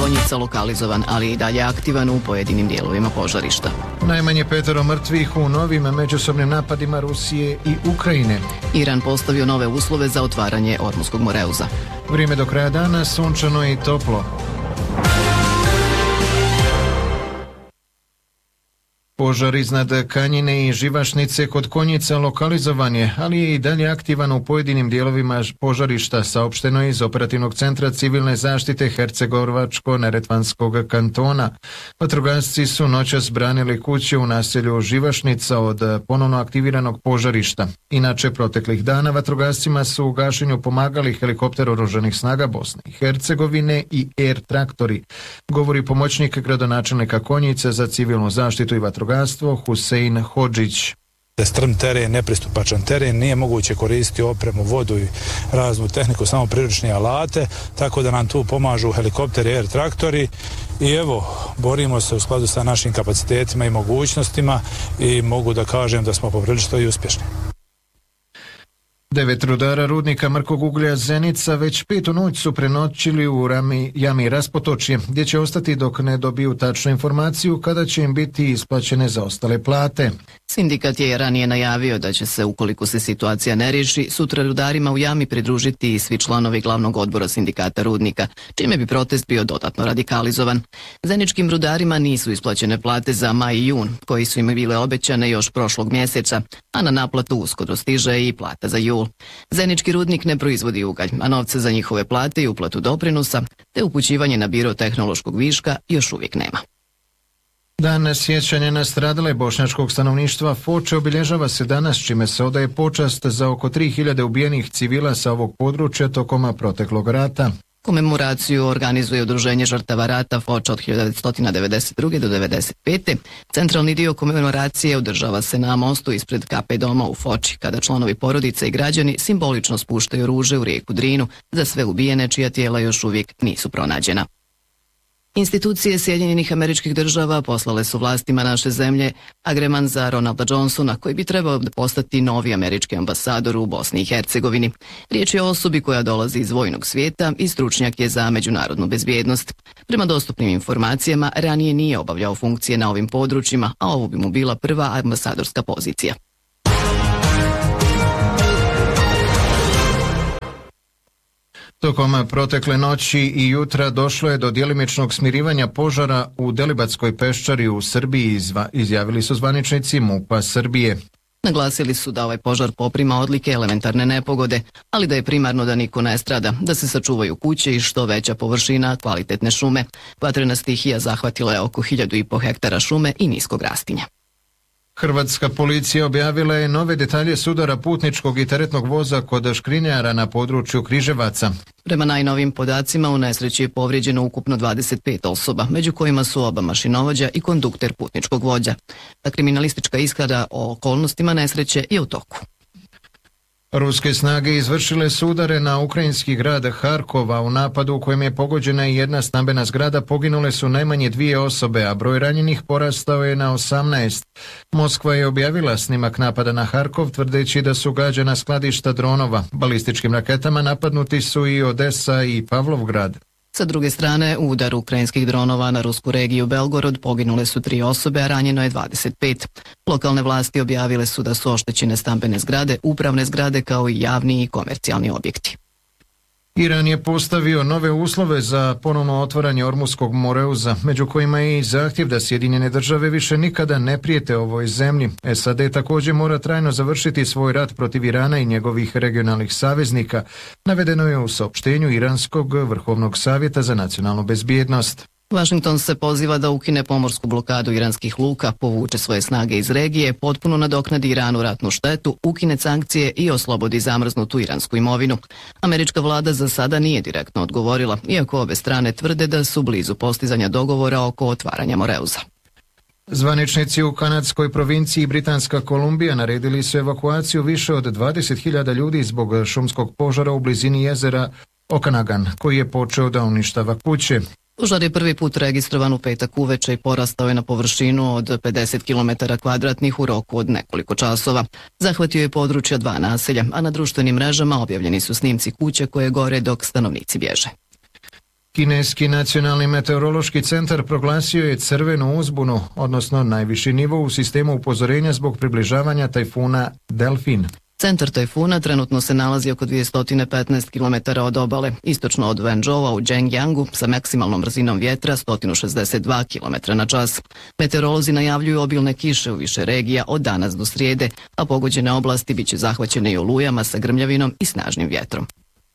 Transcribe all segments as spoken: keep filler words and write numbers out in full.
konjica lokalizovan, ali i dalje aktivan u pojedinim dijelovima požarišta. Najmanje petero mrtvih u novim međusobnim napadima Rusije i Ukrajine. Iran postavio nove uslove za otvaranje Ormuskog moreuza. Vrijeme do kraja dana, sunčano i toplo. Požar iznad Kanjine i Živašnice kod Konjica lokalizovan je, ali je i dalje aktivan u pojedinim dijelovima požarišta, saopšteno iz Operativnog centra civilne zaštite Hercegovačko-Neretvanskog kantona. Vatrogasci su noćas branili kuće u naselju Živašnica od ponovno aktiviranog požarišta. Inače, proteklih dana vatrogascima su u gašenju pomagali helikopter oružanih snaga Bosne i Hercegovine i Air traktori, govori pomoćnik gradonačelnika Konjica za civilnu zaštitu i vatrogasstvo Husein Hodžić. Strm teren, nepristupačan teren, nije moguće koristiti opremu, vodu i raznu tehniku, samo priručne alate, tako da nam tu pomažu helikopteri, air traktori i evo, borimo se u skladu sa našim kapacitetima i mogućnostima i mogu da kažem da smo poprilično i uspješni. Devet rudara rudnika mrkog uglja Zenica već petu noć su prenoćili u rami, jami Raspotočje, gdje će ostati dok ne dobiju tačnu informaciju kada će im biti isplaćene zaostale plate. Sindikat je ranije najavio da će se, ukoliko se situacija ne riješi, sutra rudarima u jami pridružiti i svi članovi glavnog odbora sindikata rudnika, čime bi protest bio dodatno radikalizovan. Zeničkim rudarima nisu isplaćene plate za maj i jun, koji su im bile obećane još prošlog mjeseca, a na naplatu uskoro stiže i plata za jul. Zenički rudnik ne proizvodi ugalj, a novce za njihove plate i uplatu doprinosa, te upućivanje na biro tehnološkog viška još uvijek nema. Dan sjećanja na stradale bošnjačkog stanovništva Foče obilježava se danas, čime se odaje počast za oko tri hiljade ubijenih civila sa ovog područja tokom proteklog rata. Komemoraciju organizuje Udruženje žrtava rata Foča od hiljadu devetsto devedeset druge do devedeset pete. Centralni dio komemoracije održava se na mostu ispred K P doma u Foči, kada članovi porodice i građani simbolično spuštaju ruže u rijeku Drinu za sve ubijene čija tijela još uvijek nisu pronađena. Institucije Sjedinjenih Američkih Država poslale su vlastima naše zemlje agreman za Ronalda Johnsona, koji bi trebao postati novi američki ambasador u Bosni i Hercegovini. Riječ je o osobi koja dolazi iz vojnog svijeta i stručnjak je za međunarodnu bezbjednost. Prema dostupnim informacijama, ranije nije obavljao funkcije na ovim područjima, a ovo bi mu bila prva ambasadorska pozicija. Tokom protekle noći i jutra došlo je do djelimičnog smirivanja požara u Delibatskoj peščari u Srbiji, izjavili su zvaničnici MUP-a Srbije. Naglasili su da ovaj požar poprima odlike elementarne nepogode, ali da je primarno da niko ne strada, da se sačuvaju kuće i što veća površina kvalitetne šume. Vatrena stihija zahvatila je oko hiljadu i po hektara šume i niskog rastinja. Hrvatska policija objavila je nove detalje sudara putničkog i teretnog voza kod Škrinjara na području Križevaca. Prema najnovim podacima u nesreći je povrijeđeno ukupno dvadeset pet osoba, među kojima su oba mašinovođa i kondukter putničkog vođa. Ta kriminalistička istraga o okolnostima nesreće je u toku. Ruske snage izvršile su udare na ukrajinski grad Harkova. U napadu u kojem je pogođena i jedna stambena zgrada poginule su najmanje dvije osobe, a broj ranjenih porastao je na osamnaest. Moskva je objavila snimak napada na Harkov, tvrdeći da su gađana skladišta dronova. Balističkim raketama napadnuti su i Odesa i Pavlovgrad. Sa druge strane, u udaru ukrajinskih dronova na rusku regiju Belgorod poginule su tri osobe, a ranjeno je dvadeset pet. Lokalne vlasti objavile su da su oštećene stambene zgrade, upravne zgrade kao i javni i komercijalni objekti. Iran je postavio nove uslove za ponovno otvaranje Ormuskog moreuza, među kojima je i zahtjev da Sjedinjene države više nikada ne prijete ovoj zemlji. S A D također mora trajno završiti svoj rat protiv Irana i njegovih regionalnih saveznika, navedeno je u saopštenju Iranskog vrhovnog savjeta za nacionalnu bezbjednost. Washington se poziva da ukine pomorsku blokadu iranskih luka, povuče svoje snage iz regije, potpuno nadoknadi Iranu ratnu štetu, ukine sankcije i oslobodi zamrznutu iransku imovinu. Američka vlada za sada nije direktno odgovorila, iako obe strane tvrde da su blizu postizanja dogovora oko otvaranja moreuza. Zvaničnici u kanadskoj provinciji Britanska Kolumbija naredili su evakuaciju više od dvadeset hiljada ljudi zbog šumskog požara u blizini jezera Okanagan, koji je počeo da uništava kuće. Požar je prvi put registrovan u petak uveče i porastao je na površinu od pedeset kilometara kvadratnih u roku od nekoliko časova. Zahvatio je područja dva naselja, a na društvenim mrežama objavljeni su snimci kuće koje gore dok stanovnici bježe. Kineski nacionalni meteorološki centar proglasio je crvenu uzbunu, odnosno najviši nivo u sistemu upozorenja zbog približavanja tajfuna Delfin. Centar tajfuna trenutno se nalazi oko dvjesto petnaest kilometara od obale, istočno od Wenzhoua u Zhengyangu sa maksimalnom brzinom vjetra sto šezdeset dva kilometra na čas. Meteorolozi najavljuju obilne kiše u više regija od danas do srijede, a pogođene oblasti bit će zahvaćene i olujama sa grmljavinom i snažnim vjetrom.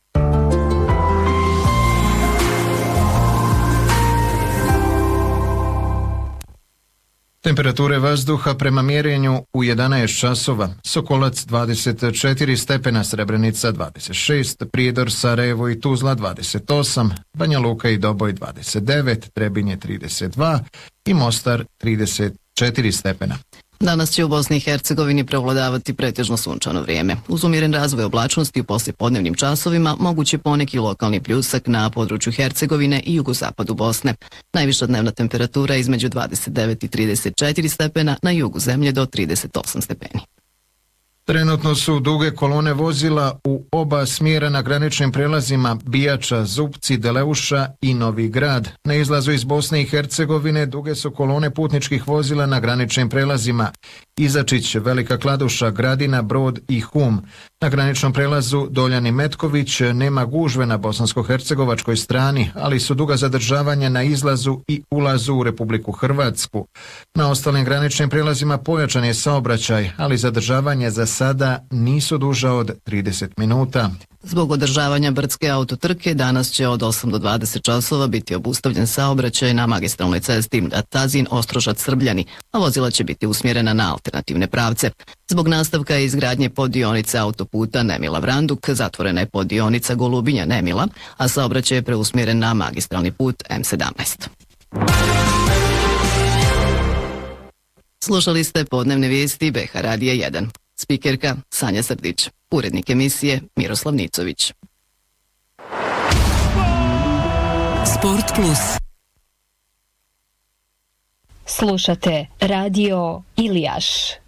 Temperature vazduha prema mjerenju u jedanaest časova. Sokolac dvadeset četiri stepena, Srebrenica dvadeset šest, Prijedor, Sarajevo i Tuzla dvadeset osam, Banja Luka i Doboj dvadeset devet, Trebinje trideset dva i Mostar trideset četiri stepena. Danas će u Bosni i Hercegovini prevladavati pretežno sunčano vrijeme. Uz umjeren razvoj oblačnosti u poslijepodnevnim časovima moguće poneki lokalni pljusak na području Hercegovine i jugozapadu Bosne. Najviša dnevna temperatura između dvadeset devet i trideset četiri stepena, na jugu zemlje do trideset osam stepeni. Trenutno su duge kolone vozila u oba smjera na graničnim prelazima Bijača, Zupci, Deleuša i Novi Grad. Na izlazu iz Bosne i Hercegovine duge su kolone putničkih vozila na graničnim prelazima Izačić, Velika Kladuša, Gradina, Brod i Hum. Na graničnom prelazu Doljani Metković nema gužve na bosansko-hercegovačkoj strani, ali su duga zadržavanja na izlazu i ulazu u Republiku Hrvatsku. Na ostalim graničnim prelazima pojačan je saobraćaj, ali zadržavanje za sada nisu duža od trideset minuta. Zbog održavanja brdske autotrke danas će od osam do dvadeset časova biti obustavljen saobraćaj na magistralnoj cesti Tazin Ostrožac Srbljani, a vozila će biti usmjerena na alternativne pravce. Zbog nastavka izgradnje poddionice autoputa Nemila Vranduk zatvorena je poddionica Golubinja Nemila, a saobraćaj je preusmjeren na magistralni put M sedamnaest. Slušali ste podnevne vijesti B H Radija jedan. Spikerka Sanja Srdić, urednik emisije Miroslav Nicović. Sport plus. Slušate Radio Ilijaš.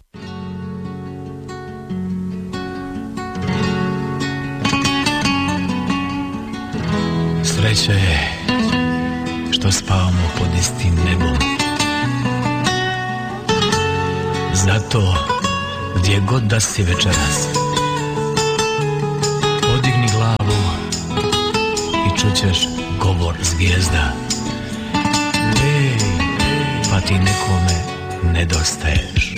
Sreća je što spavamo pod istim nebom. Zato gdje god da si večeras, podigni glavu i čućeš govor zvijezda. Ej, pa ti nekome nedostaješ.